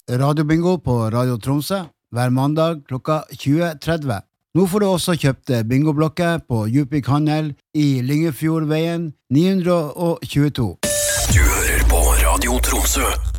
radiobingo på Radio Tromsø hver mandag klokka 20:30. Nå får du også kjøpt bingoblokker på Djupvik Handel i Lyngefjordveien 922. Du hører på Radio Tromsø.